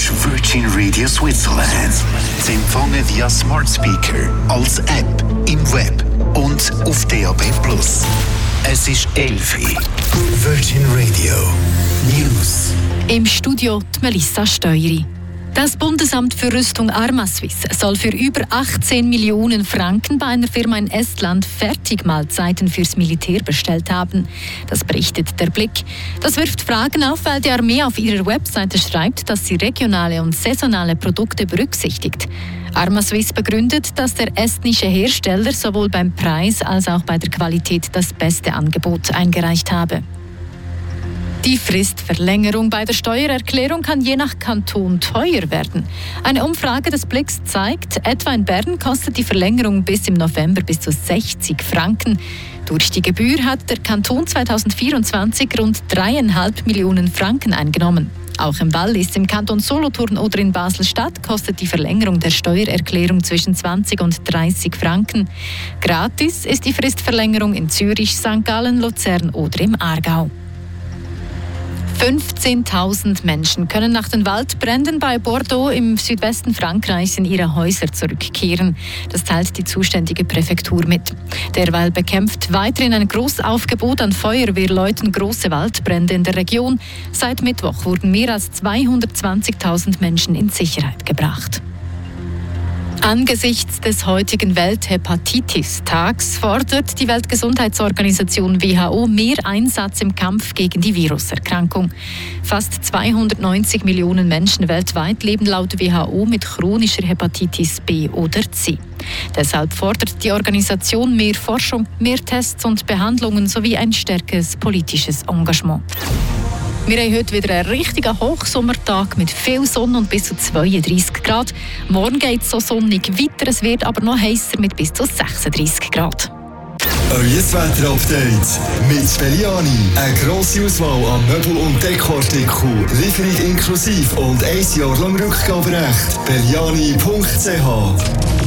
ist Virgin Radio Switzerland. Sie empfangen via Smart Speaker, als App, im Web und auf DAB+. Es ist 11 Uhr. Virgin Radio News. Im Studio die Melissa Steueri. Das Bundesamt für Rüstung Armaswiss soll für über 18 Millionen Franken bei einer Firma in Estland Fertigmahlzeiten fürs Militär bestellt haben. Das berichtet der Blick. Das wirft Fragen auf, weil die Armee auf ihrer Webseite schreibt, dass sie regionale und saisonale Produkte berücksichtigt. Armaswiss begründet, dass der estnische Hersteller sowohl beim Preis als auch bei der Qualität das beste Angebot eingereicht habe. Die Fristverlängerung bei der Steuererklärung kann je nach Kanton teuer werden. Eine Umfrage des Blicks zeigt, etwa in Bern kostet die Verlängerung bis im November bis zu 60 Franken. Durch die Gebühr hat der Kanton 2024 rund 3,5 Millionen Franken eingenommen. Auch im Wallis, im Kanton Solothurn oder in Basel-Stadt kostet die Verlängerung der Steuererklärung zwischen 20 und 30 Franken. Gratis ist die Fristverlängerung in Zürich, St. Gallen, Luzern oder im Aargau. 15.000 Menschen können nach den Waldbränden bei Bordeaux im Südwesten Frankreichs in ihre Häuser zurückkehren. Das teilt die zuständige Präfektur mit. Derweil bekämpft weiterhin ein Großaufgebot an Feuerwehrleuten große Waldbrände in der Region. Seit Mittwoch wurden mehr als 220.000 Menschen in Sicherheit gebracht. Angesichts des heutigen Welthepatitis-Tags fordert die Weltgesundheitsorganisation WHO mehr Einsatz im Kampf gegen die Viruserkrankung. Fast 290 Millionen Menschen weltweit leben laut WHO mit chronischer Hepatitis B oder C. Deshalb fordert die Organisation mehr Forschung, mehr Tests und Behandlungen sowie ein stärkeres politisches Engagement. Wir haben heute wieder einen richtigen Hochsommertag mit viel Sonne und bis zu 32 Grad. Morgen geht es so sonnig weiter, es wird aber noch heißer mit bis zu 36 Grad. Euer Wetter-Update mit Belliani. Eine grosse Auswahl an Möbel- und Dekoartikeln, Lieferung inklusive und 1 Jahr lang Rückgaberecht. Belliani.ch